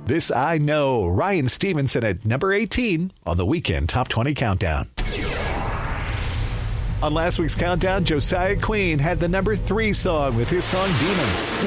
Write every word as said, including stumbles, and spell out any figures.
This I Know, Ryan Stevenson at number eighteen on the Weekend Top twenty Countdown. On last week's countdown, Josiah Queen had the number three song with his song Demons.